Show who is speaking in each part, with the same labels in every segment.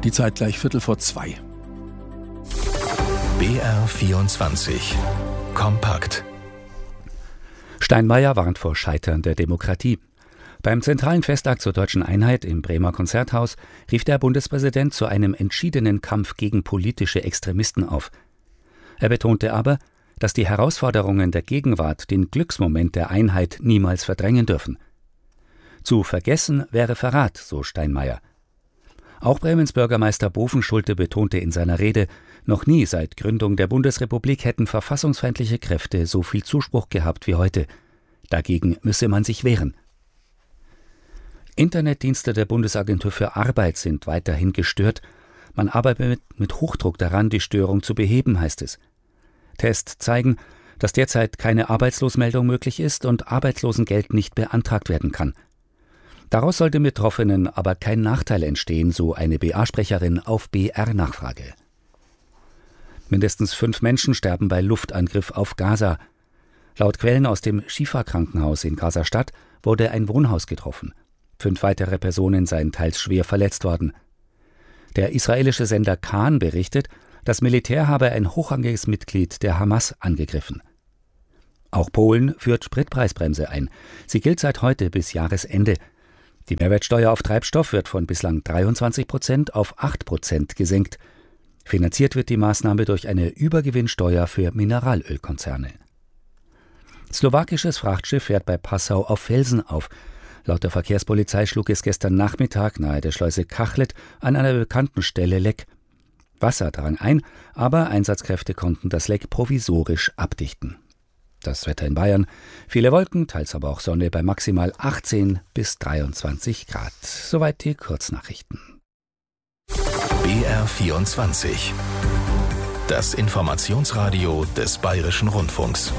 Speaker 1: Die Zeit gleich 1:45.
Speaker 2: BR24 Kompakt.
Speaker 3: Steinmeier warnt vor Scheitern der Demokratie. Beim zentralen Festakt zur deutschen Einheit im Bremer Konzerthaus rief der Bundespräsident zu einem entschiedenen Kampf gegen politische Extremisten auf. Er betonte aber, dass die Herausforderungen der Gegenwart den Glücksmoment der Einheit niemals verdrängen dürfen. Zu vergessen wäre Verrat, so Steinmeier. Auch Bremens Bürgermeister Bovenschulte betonte in seiner Rede, noch nie seit Gründung der Bundesrepublik hätten verfassungsfeindliche Kräfte so viel Zuspruch gehabt wie heute. Dagegen müsse man sich wehren. Internetdienste der Bundesagentur für Arbeit sind weiterhin gestört. Man arbeitet mit Hochdruck daran, die Störung zu beheben, heißt es. Tests zeigen, dass derzeit keine Arbeitslosmeldung möglich ist und Arbeitslosengeld nicht beantragt werden kann. Daraus soll den Betroffenen aber kein Nachteil entstehen, so eine BA-Sprecherin auf BR-Nachfrage. Mindestens 5 Menschen sterben bei Luftangriff auf Gaza. Laut Quellen aus dem Schifa-Krankenhaus in Gaza-Stadt wurde ein Wohnhaus getroffen. 5 weitere Personen seien teils schwer verletzt worden. Der israelische Sender Kan berichtet, das Militär habe ein hochrangiges Mitglied der Hamas angegriffen. Auch Polen führt Spritpreisbremse ein. Sie gilt seit heute bis Jahresende. Die Mehrwertsteuer auf Treibstoff wird von bislang 23% auf 8% gesenkt. Finanziert wird die Maßnahme durch eine Übergewinnsteuer für Mineralölkonzerne. Slowakisches Frachtschiff fährt bei Passau auf Felsen auf. Laut der Verkehrspolizei schlug es gestern Nachmittag nahe der Schleuse Kachlet an einer bekannten Stelle Leck. Wasser drang ein, aber Einsatzkräfte konnten das Leck provisorisch abdichten. Das Wetter in Bayern: viele Wolken, teils aber auch Sonne bei maximal 18 bis 23 Grad. Soweit die Kurznachrichten.
Speaker 2: BR24 Das Informationsradio des Bayerischen Rundfunks.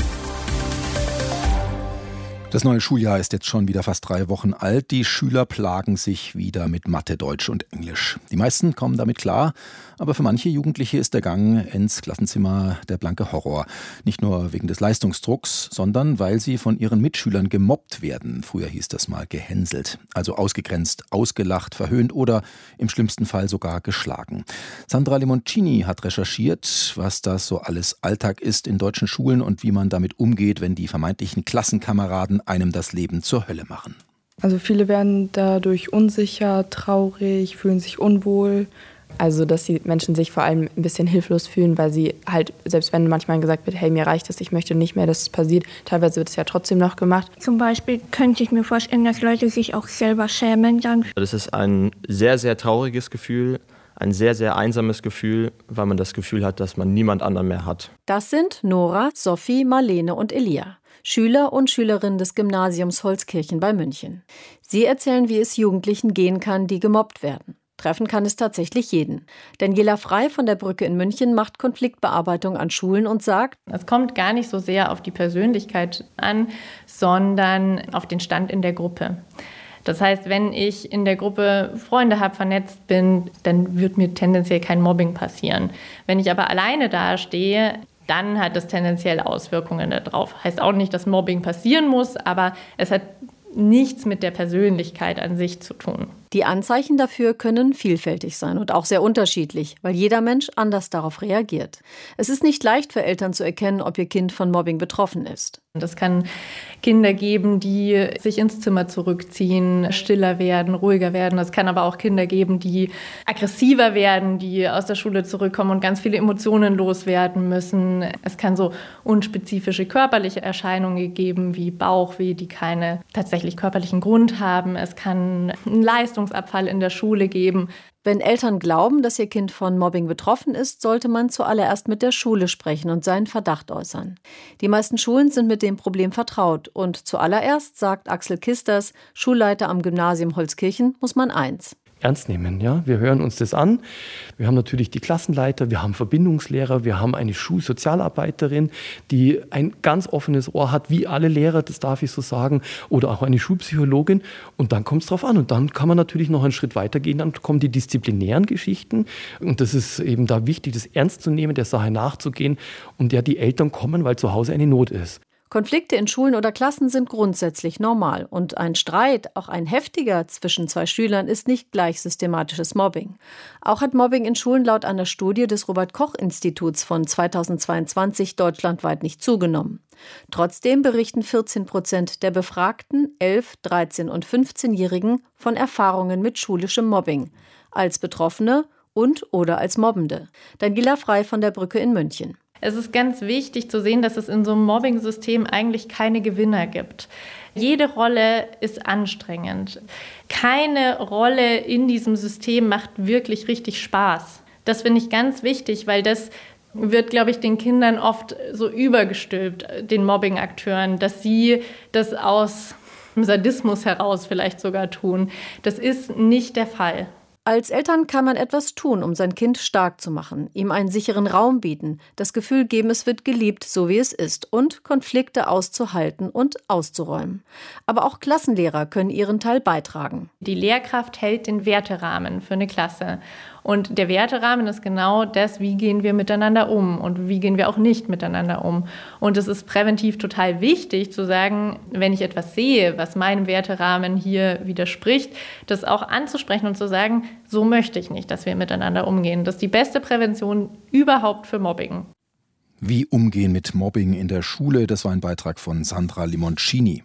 Speaker 1: Das neue Schuljahr ist jetzt schon wieder fast 3 Wochen alt. Die Schüler plagen sich wieder mit Mathe, Deutsch und Englisch. Die meisten kommen damit klar, aber für manche Jugendliche ist der Gang ins Klassenzimmer der blanke Horror. Nicht nur wegen des Leistungsdrucks, sondern weil sie von ihren Mitschülern gemobbt werden. Früher hieß das mal gehänselt. Also ausgegrenzt, ausgelacht, verhöhnt oder im schlimmsten Fall sogar geschlagen. Sandra Lemoncini hat recherchiert, was das so alles Alltag ist in deutschen Schulen und wie man damit umgeht, wenn die vermeintlichen Klassenkameraden einem das Leben zur Hölle machen.
Speaker 4: Also viele werden dadurch unsicher, traurig, fühlen sich unwohl.
Speaker 5: Also dass die Menschen sich vor allem ein bisschen hilflos fühlen, weil sie halt, selbst wenn manchmal gesagt wird, hey, mir reicht es, ich möchte nicht mehr, dass es passiert, teilweise wird es ja trotzdem noch gemacht.
Speaker 6: Zum Beispiel könnte ich mir vorstellen, dass Leute sich auch selber schämen dann.
Speaker 7: Das ist ein sehr, sehr trauriges Gefühl, ein sehr, sehr einsames Gefühl, weil man das Gefühl hat, dass man niemand anderen mehr hat.
Speaker 8: Das sind Nora, Sophie, Marlene und Elia, Schüler und Schülerinnen des Gymnasiums Holzkirchen bei München. Sie erzählen, wie es Jugendlichen gehen kann, die gemobbt werden. Treffen kann es tatsächlich jeden. Daniela Frei von der Brücke in München macht Konfliktbearbeitung an Schulen und sagt:
Speaker 9: Es kommt gar nicht so sehr auf die Persönlichkeit an, sondern auf den Stand in der Gruppe. Das heißt, wenn ich in der Gruppe Freunde habe, vernetzt bin, dann wird mir tendenziell kein Mobbing passieren. Wenn ich aber alleine dastehe, dann hat das tendenziell Auswirkungen darauf. Heißt auch nicht, dass Mobbing passieren muss, aber es hat nichts mit der Persönlichkeit an sich zu tun.
Speaker 8: Die Anzeichen dafür können vielfältig sein und auch sehr unterschiedlich, weil jeder Mensch anders darauf reagiert. Es ist nicht leicht für Eltern zu erkennen, ob ihr Kind von Mobbing betroffen ist.
Speaker 9: Es kann Kinder geben, die sich ins Zimmer zurückziehen, stiller werden, ruhiger werden. Es kann aber auch Kinder geben, die aggressiver werden, die aus der Schule zurückkommen und ganz viele Emotionen loswerden müssen. Es kann so unspezifische körperliche Erscheinungen geben, wie Bauchweh, die keine tatsächlich körperlichen Grund haben. Es kann einen Leistungsabfall in der Schule geben.
Speaker 8: Wenn Eltern glauben, dass ihr Kind von Mobbing betroffen ist, sollte man zuallererst mit der Schule sprechen und seinen Verdacht äußern. Die meisten Schulen sind mit dem Problem vertraut. Und zuallererst, sagt Axel Kisters, Schulleiter am Gymnasium Holzkirchen, muss man eins:
Speaker 10: ernst nehmen. Ja? Wir hören uns das an. Wir haben natürlich die Klassenleiter, wir haben Verbindungslehrer, wir haben eine Schulsozialarbeiterin, die ein ganz offenes Ohr hat, wie alle Lehrer, das darf ich so sagen, oder auch eine Schulpsychologin. Und dann kommt es drauf an. Und dann kann man natürlich noch einen Schritt weitergehen. Dann kommen die disziplinären Geschichten. Und das ist eben da wichtig, das ernst zu nehmen, der Sache nachzugehen. Und ja, die Eltern kommen, weil zu Hause eine Not ist.
Speaker 8: Konflikte in Schulen oder Klassen sind grundsätzlich normal und ein Streit, auch ein heftiger zwischen zwei Schülern, ist nicht gleich systematisches Mobbing. Auch hat Mobbing in Schulen laut einer Studie des Robert-Koch-Instituts von 2022 deutschlandweit nicht zugenommen. Trotzdem berichten 14% der befragten 11-, 13- und 15-Jährigen von Erfahrungen mit schulischem Mobbing, als Betroffene und/oder als Mobbende. Daniela Frei von der Brücke in München.
Speaker 9: Es ist ganz wichtig zu sehen, dass es in so einem Mobbing-System eigentlich keine Gewinner gibt. Jede Rolle ist anstrengend. Keine Rolle in diesem System macht wirklich richtig Spaß. Das finde ich ganz wichtig, weil das wird, glaube ich, den Kindern oft so übergestülpt, den Mobbing-Akteuren, dass sie das aus Sadismus heraus vielleicht sogar tun. Das ist nicht der Fall.
Speaker 8: Als Eltern kann man etwas tun, um sein Kind stark zu machen, ihm einen sicheren Raum bieten, das Gefühl geben, es wird geliebt, so wie es ist, und Konflikte auszuhalten und auszuräumen. Aber auch Klassenlehrer können ihren Teil beitragen.
Speaker 9: Die Lehrkraft hält den Werterahmen für eine Klasse. Und der Werterahmen ist genau das, wie gehen wir miteinander um und wie gehen wir auch nicht miteinander um. Und es ist präventiv total wichtig zu sagen, wenn ich etwas sehe, was meinem Werterahmen hier widerspricht, das auch anzusprechen und zu sagen, so möchte ich nicht, dass wir miteinander umgehen. Das ist die beste Prävention überhaupt für Mobbing.
Speaker 1: Wie umgehen mit Mobbing in der Schule, das war ein Beitrag von Sandra Limoncini.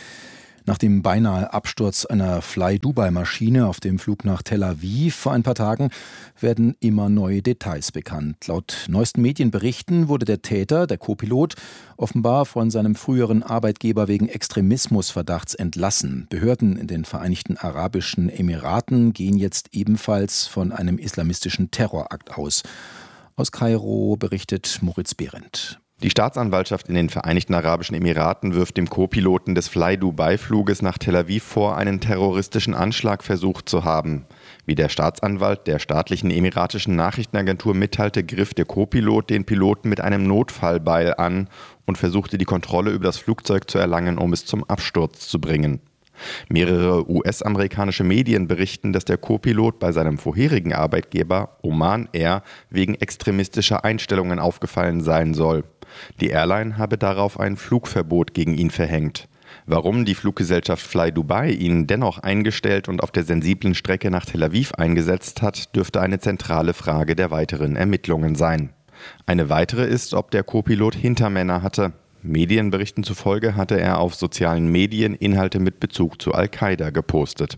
Speaker 1: Nach dem beinahe Absturz einer Fly-Dubai-Maschine auf dem Flug nach Tel Aviv vor ein paar Tagen werden immer neue Details bekannt. Laut neuesten Medienberichten wurde der Täter, der Co-Pilot, offenbar von seinem früheren Arbeitgeber wegen Extremismusverdachts entlassen. Behörden in den Vereinigten Arabischen Emiraten gehen jetzt ebenfalls von einem islamistischen Terrorakt aus. Aus Kairo berichtet Moritz Behrendt.
Speaker 11: Die Staatsanwaltschaft in den Vereinigten Arabischen Emiraten wirft dem Co-Piloten des Fly-Dubai-Fluges nach Tel Aviv vor, einen terroristischen Anschlag versucht zu haben. Wie der Staatsanwalt der staatlichen emiratischen Nachrichtenagentur mitteilte, griff der Co-Pilot den Piloten mit einem Notfallbeil an und versuchte die Kontrolle über das Flugzeug zu erlangen, um es zum Absturz zu bringen. Mehrere US-amerikanische Medien berichten, dass der Co-Pilot bei seinem vorherigen Arbeitgeber Oman Air wegen extremistischer Einstellungen aufgefallen sein soll. Die Airline habe darauf ein Flugverbot gegen ihn verhängt. Warum die Fluggesellschaft Fly Dubai ihn dennoch eingestellt und auf der sensiblen Strecke nach Tel Aviv eingesetzt hat, dürfte eine zentrale Frage der weiteren Ermittlungen sein. Eine weitere ist, ob der Co-Pilot Hintermänner hatte. Medienberichten zufolge hatte er auf sozialen Medien Inhalte mit Bezug zu Al-Qaida gepostet.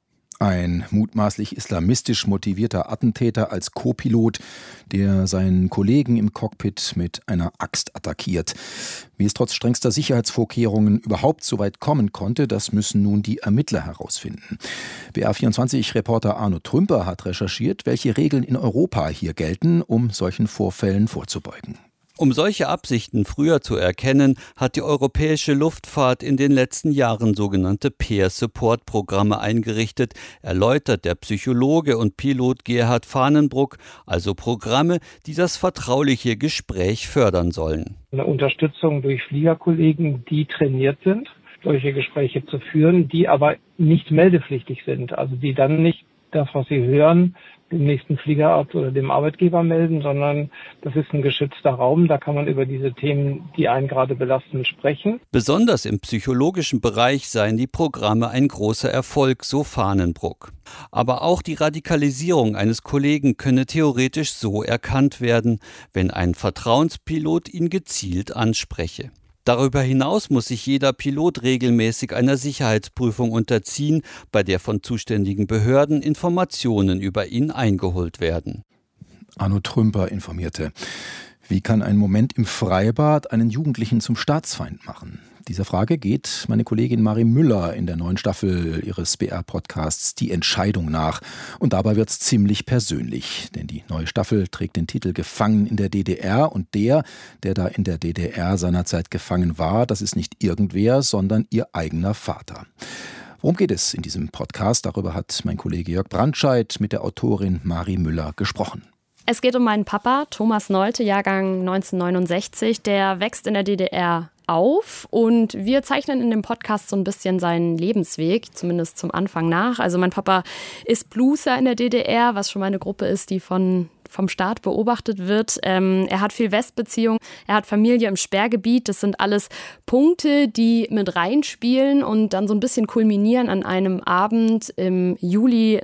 Speaker 1: Ein mutmaßlich islamistisch motivierter Attentäter als Co-Pilot, der seinen Kollegen im Cockpit mit einer Axt attackiert. Wie es trotz strengster Sicherheitsvorkehrungen überhaupt so weit kommen konnte, das müssen nun die Ermittler herausfinden. BR24-Reporter Arno Trümper hat recherchiert, welche Regeln in Europa hier gelten, um solchen Vorfällen vorzubeugen.
Speaker 12: Um solche Absichten früher zu erkennen, hat die europäische Luftfahrt in den letzten Jahren sogenannte Peer-Support-Programme eingerichtet, erläutert der Psychologe und Pilot Gerhard Fahnenbruck, also Programme, die das vertrauliche Gespräch fördern sollen.
Speaker 13: Eine Unterstützung durch Fliegerkollegen, die trainiert sind, solche Gespräche zu führen, die aber nicht meldepflichtig sind, also die dann nicht das, was sie hören, dem nächsten Fliegerarzt oder dem Arbeitgeber melden, sondern das ist ein geschützter Raum, da kann man über diese Themen, die einen gerade belasten, sprechen.
Speaker 12: Besonders im psychologischen Bereich seien die Programme ein großer Erfolg, so Fahnenbruck. Aber auch die Radikalisierung eines Kollegen könne theoretisch so erkannt werden, wenn ein Vertrauenspilot ihn gezielt anspreche. Darüber hinaus muss sich jeder Pilot regelmäßig einer Sicherheitsprüfung unterziehen, bei der von zuständigen Behörden Informationen über ihn eingeholt werden.
Speaker 1: Arno Trümper informierte. Wie kann ein Moment im Freibad einen Jugendlichen zum Staatsfeind machen? Dieser Frage geht meine Kollegin Marie Müller in der neuen Staffel ihres BR-Podcasts Die Entscheidung nach. Und dabei wird's ziemlich persönlich, denn die neue Staffel trägt den Titel Gefangen in der DDR und der da in der DDR seinerzeit gefangen war, das ist nicht irgendwer, sondern ihr eigener Vater. Worum geht es in diesem Podcast? Darüber hat mein Kollege Jörg Brandscheid mit der Autorin Marie Müller gesprochen.
Speaker 14: Es geht um meinen Papa, Thomas Nolte, Jahrgang 1969. Der wächst in der DDR auf und wir zeichnen in dem Podcast so ein bisschen seinen Lebensweg, zumindest zum Anfang nach. Also mein Papa ist Blueser in der DDR, was schon mal eine Gruppe ist, die von vom Staat beobachtet wird. Er hat viel Westbeziehung, er hat Familie im Sperrgebiet. Das sind alles Punkte, die mit reinspielen und dann so ein bisschen kulminieren an einem Abend im Juli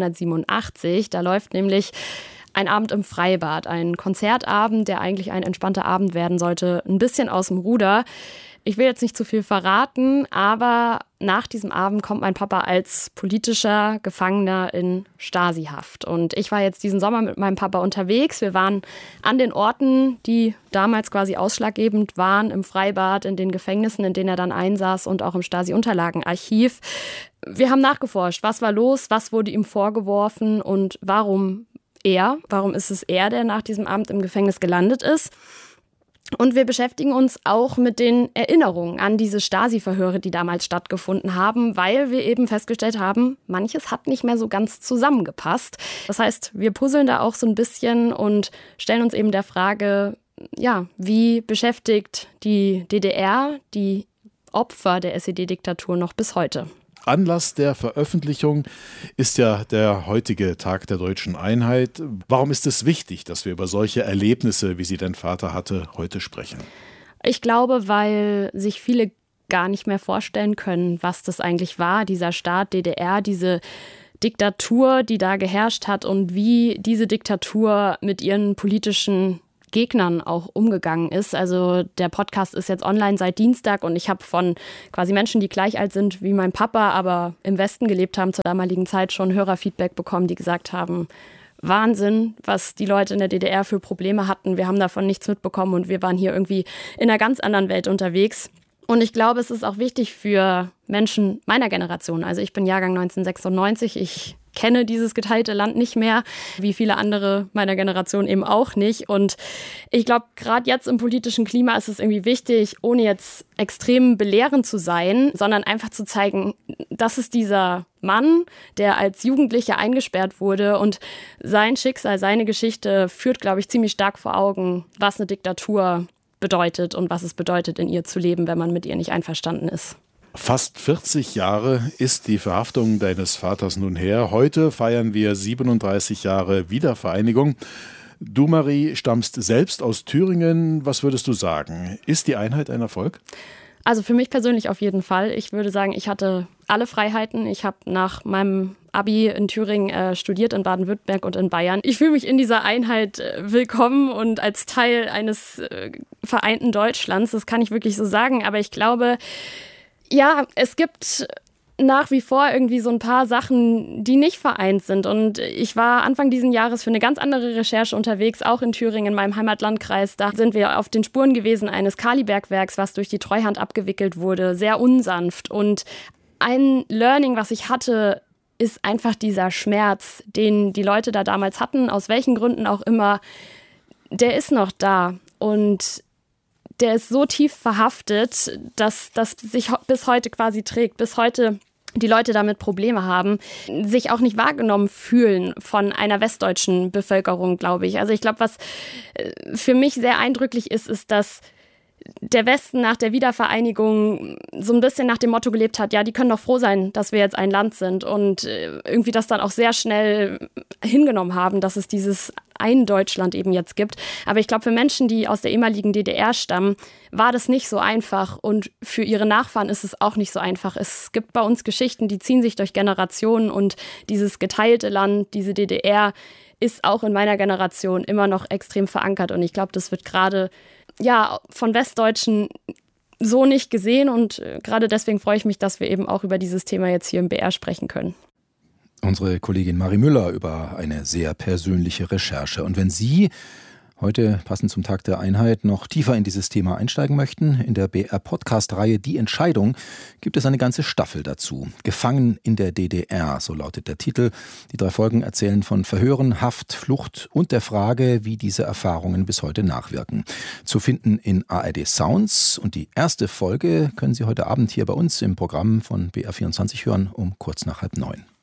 Speaker 14: 1987. Da läuft nämlich ein Abend im Freibad, ein Konzertabend, der eigentlich ein entspannter Abend werden sollte, ein bisschen aus dem Ruder. Ich will jetzt nicht zu viel verraten, aber nach diesem Abend kommt mein Papa als politischer Gefangener in Stasi-Haft. Und ich war jetzt diesen Sommer mit meinem Papa unterwegs. Wir waren an den Orten, die damals quasi ausschlaggebend waren, im Freibad, in den Gefängnissen, in denen er dann einsaß und auch im Stasi-Unterlagenarchiv. Wir haben nachgeforscht, was war los, was wurde ihm vorgeworfen und warum ist es er, der nach diesem Abend im Gefängnis gelandet ist. Und wir beschäftigen uns auch mit den Erinnerungen an diese Stasi-Verhöre, die damals stattgefunden haben, weil wir eben festgestellt haben, manches hat nicht mehr so ganz zusammengepasst. Das heißt, wir puzzeln da auch so ein bisschen und stellen uns eben der Frage, ja, wie beschäftigt die DDR die Opfer der SED-Diktatur noch bis heute?
Speaker 15: Anlass der Veröffentlichung ist ja der heutige Tag der Deutschen Einheit. Warum ist es wichtig, dass wir über solche Erlebnisse, wie sie dein Vater hatte, heute sprechen?
Speaker 14: Ich glaube, weil sich viele gar nicht mehr vorstellen können, was das eigentlich war, dieser Staat DDR, diese Diktatur, die da geherrscht hat und wie diese Diktatur mit ihren politischen Gegnern auch umgegangen ist. Also der Podcast ist jetzt online seit Dienstag und ich habe von quasi Menschen, die gleich alt sind wie mein Papa, aber im Westen gelebt haben zur damaligen Zeit, schon Hörerfeedback bekommen, die gesagt haben, Wahnsinn, was die Leute in der DDR für Probleme hatten. Wir haben davon nichts mitbekommen und wir waren hier irgendwie in einer ganz anderen Welt unterwegs. Und ich glaube, es ist auch wichtig für Menschen meiner Generation. Also ich bin Jahrgang 1996, ich kenne dieses geteilte Land nicht mehr, wie viele andere meiner Generation eben auch nicht. Und ich glaube, gerade jetzt im politischen Klima ist es irgendwie wichtig, ohne jetzt extrem belehrend zu sein, sondern einfach zu zeigen, das ist dieser Mann, der als Jugendlicher eingesperrt wurde und sein Schicksal, seine Geschichte führt, glaube ich, ziemlich stark vor Augen, was eine Diktatur bedeutet und was es bedeutet, in ihr zu leben, wenn man mit ihr nicht einverstanden ist.
Speaker 15: Fast 40 Jahre ist die Verhaftung deines Vaters nun her. Heute feiern wir 37 Jahre Wiedervereinigung. Du, Marie, stammst selbst aus Thüringen. Was würdest du sagen? Ist die Einheit ein Erfolg?
Speaker 14: Also für mich persönlich auf jeden Fall. Ich würde sagen, ich hatte alle Freiheiten. Ich habe nach meinem Abi in Thüringen studiert, in Baden-Württemberg und in Bayern. Ich fühle mich in dieser Einheit willkommen und als Teil eines vereinten Deutschlands. Das kann ich wirklich so sagen. Aber ich glaube, ja, es gibt nach wie vor irgendwie so ein paar Sachen, die nicht vereint sind. Und ich war Anfang dieses Jahres für eine ganz andere Recherche unterwegs, auch in Thüringen, in meinem Heimatlandkreis. Da sind wir auf den Spuren gewesen eines Kalibergwerks, was durch die Treuhand abgewickelt wurde, sehr unsanft. Und ein Learning, was ich hatte, ist einfach dieser Schmerz, den die Leute da damals hatten, aus welchen Gründen auch immer, der ist noch da. Und der ist so tief verhaftet, dass das sich bis heute quasi trägt, bis heute die Leute damit Probleme haben, sich auch nicht wahrgenommen fühlen von einer westdeutschen Bevölkerung, glaube ich. Also ich glaube, was für mich sehr eindrücklich ist, ist, dass der Westen nach der Wiedervereinigung so ein bisschen nach dem Motto gelebt hat, ja, die können doch froh sein, dass wir jetzt ein Land sind und irgendwie das dann auch sehr schnell hingenommen haben, dass es dieses ein Deutschland eben jetzt gibt. Aber ich glaube, für Menschen, die aus der ehemaligen DDR stammen, war das nicht so einfach und für ihre Nachfahren ist es auch nicht so einfach. Es gibt bei uns Geschichten, die ziehen sich durch Generationen und dieses geteilte Land, diese DDR, ist auch in meiner Generation immer noch extrem verankert und ich glaube, das wird gerade von Westdeutschen so nicht gesehen und gerade deswegen freue ich mich, dass wir eben auch über dieses Thema jetzt hier im BR sprechen können.
Speaker 1: Unsere Kollegin Marie Müller über eine sehr persönliche Recherche. Und wenn Sie heute, passend zum Tag der Einheit, noch tiefer in dieses Thema einsteigen möchten, in der BR-Podcast-Reihe Die Entscheidung gibt es eine ganze Staffel dazu. Gefangen in der DDR, so lautet der Titel. Die 3 Folgen erzählen von Verhören, Haft, Flucht und der Frage, wie diese Erfahrungen bis heute nachwirken. Zu finden in ARD Sounds. Und die erste Folge können Sie heute Abend hier bei uns im Programm von BR24 hören, um kurz nach 8:30.